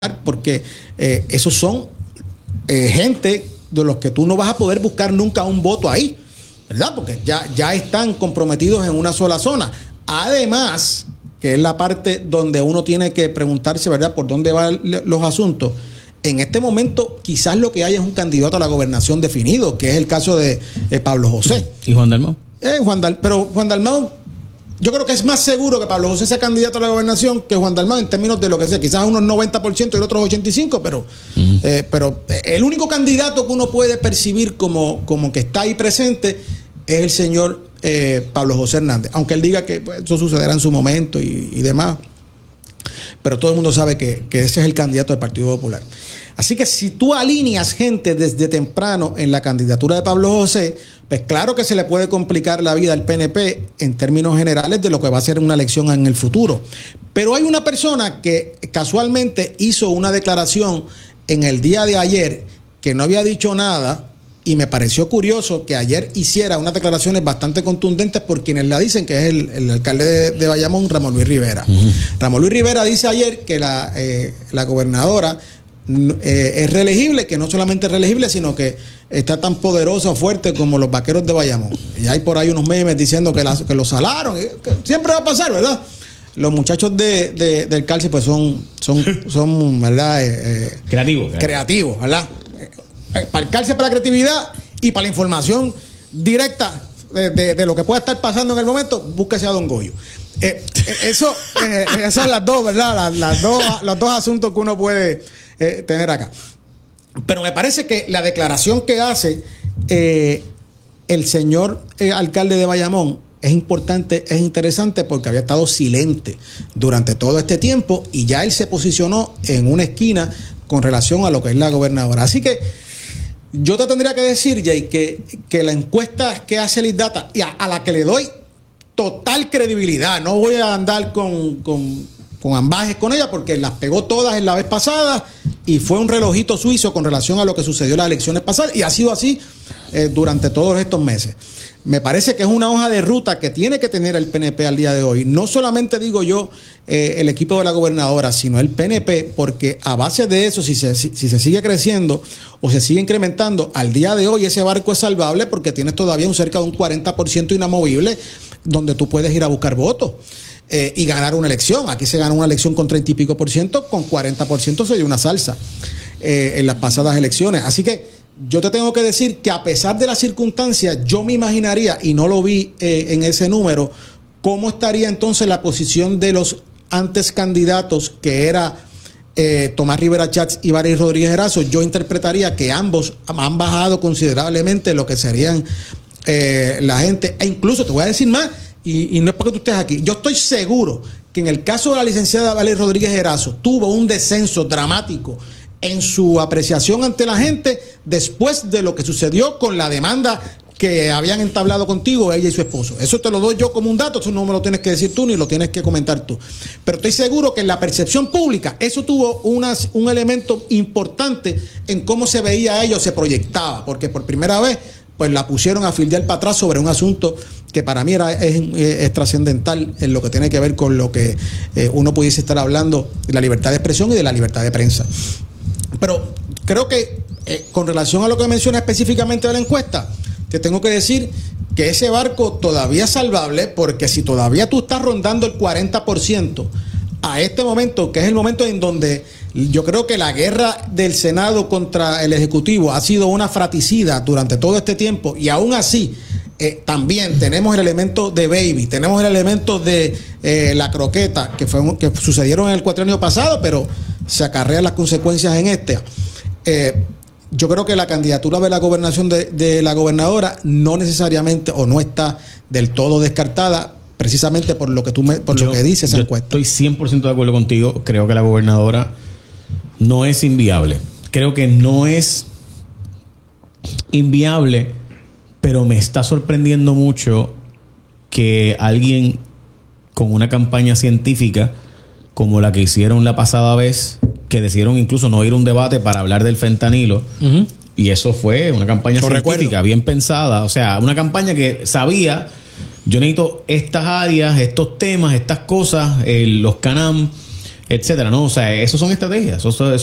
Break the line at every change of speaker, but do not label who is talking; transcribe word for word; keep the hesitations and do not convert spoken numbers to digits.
porque eh, esos son eh, gente de los que tú no vas a poder buscar nunca un voto ahí, ¿verdad? Porque ya, ya están comprometidos en una sola zona. Además, que es la parte donde uno tiene que preguntarse, ¿verdad?, por dónde van los asuntos. En este momento, quizás lo que hay es un candidato a la gobernación definido, que es el caso de eh, Pablo José.
¿Y Juan Dalmau?
Eh, Juan Dal, pero Juan Dalmau, yo creo que es más seguro que Pablo José sea candidato a la gobernación que Juan Dalmau en términos de lo que sea, quizás unos noventa por ciento y otros ochenta y cinco por ciento, pero, uh-huh. eh, pero el único candidato que uno puede percibir como, como que está ahí presente es el señor eh, Pablo José Hernández, aunque él diga que pues, eso sucederá en su momento y, y demás, pero todo el mundo sabe que, que ese es el candidato del Partido Popular. Así que si tú alineas gente desde temprano en la candidatura de Pablo José, pues claro que se le puede complicar la vida al P N P en términos generales de lo que va a ser una elección en el futuro. Pero hay una persona que casualmente hizo una declaración en el día de ayer que no había dicho nada y me pareció curioso que ayer hiciera unas declaraciones bastante contundentes por quienes la dicen, que es el, el alcalde de, de Bayamón, Ramón Luis Rivera. Uh-huh. Ramón Luis Rivera dice ayer que la, eh, la gobernadora Eh, es reelegible, que no solamente es reelegible, sino que está tan poderosa o fuerte como los vaqueros de Bayamón. Y hay por ahí unos memes diciendo que, la, que lo salaron, que siempre va a pasar, ¿verdad? Los muchachos de, de, del cárcel pues son, son, son ¿verdad? Eh,
creativos.
Creativos, ¿verdad? Eh, para el cárcel, para la creatividad y para la información directa de, de, de lo que pueda estar pasando en el momento, búsquese a Don Goyo. Eh, eso, eh, esas son las dos, ¿verdad? Las, las dos, los dos asuntos que uno puede eh, tener acá. Pero me parece que la declaración que hace eh, el señor eh, alcalde de Bayamón es importante, es interesante porque había estado silente durante todo este tiempo y ya él se posicionó en una esquina con relación a lo que es la gobernadora. Así que yo te tendría que decir, Jay, que, que la encuesta que hace el Data y a, a la que le doy total credibilidad, no voy a andar con, con, con ambajes con ella porque las pegó todas en la vez pasada y fue un relojito suizo con relación a lo que sucedió en las elecciones pasadas y ha sido así eh, durante todos estos meses. Me parece que es una hoja de ruta que tiene que tener el P N P al día de hoy. No solamente digo yo eh, el equipo de la gobernadora, sino el P N P, porque a base de eso, si se, si, si se sigue creciendo o se sigue incrementando, al día de hoy ese barco es salvable porque tienes todavía un cerca de un cuarenta por ciento inamovible donde tú puedes ir a buscar votos eh, y ganar una elección. Aquí se gana una elección con treinta y pico por ciento, con cuarenta por ciento se dio una salsa eh, en las pasadas elecciones. Así que yo te tengo que decir que a pesar de las circunstancias, yo me imaginaría, y no lo vi eh, en ese número, cómo estaría entonces la posición de los antes candidatos, que era eh, Tomás Rivera Chats y Varys Rodríguez Erazo. Yo interpretaría que ambos han bajado considerablemente lo que serían eh, la gente, e incluso te voy a decir más, y, y no es porque tú estés aquí, yo estoy seguro que en el caso de la licenciada Varys Rodríguez Erazo tuvo un descenso dramático en su apreciación ante la gente después de lo que sucedió con la demanda que habían entablado contigo ella y su esposo. Eso te lo doy yo como un dato, eso no me lo tienes que decir tú ni lo tienes que comentar tú. Pero estoy seguro que en la percepción pública eso tuvo unas, un elemento importante en cómo se veía a ellos, se proyectaba, porque por primera vez pues la pusieron a fildear para atrás sobre un asunto que para mí era, es, es trascendental en lo que tiene que ver con lo que eh, uno pudiese estar hablando de la libertad de expresión y de la libertad de prensa. Pero creo que eh, con relación a lo que menciona específicamente de la encuesta, te tengo que decir que ese barco todavía es salvable, porque si todavía tú estás rondando el cuarenta por ciento a este momento, que es el momento en donde yo creo que la guerra del Senado contra el Ejecutivo ha sido una fratricida durante todo este tiempo, y aún así eh, también tenemos el elemento de Baby, tenemos el elemento de eh, la croqueta, que, fue, que sucedieron en el cuatrienio pasado, pero se acarrean las consecuencias en este. Eh, yo creo que la candidatura de la gobernación de, de la gobernadora no necesariamente o no está del todo descartada, precisamente por lo que tú me, por yo, lo que dice esa
yo
encuesta.
Estoy cien por ciento de acuerdo contigo. Creo que la gobernadora no es inviable. Creo que no es inviable, pero me está sorprendiendo mucho que alguien con una campaña científica como la que hicieron la pasada vez, que decidieron incluso no ir a un debate para hablar del fentanilo, uh-huh. y eso fue una campaña Yo científica recuerdo. bien pensada, o sea, una campaña que sabía, yo necesito estas áreas, estos temas, estas cosas, eh, los CANAM, etcétera, ¿no? O sea, eso son estrategias. Eso, eso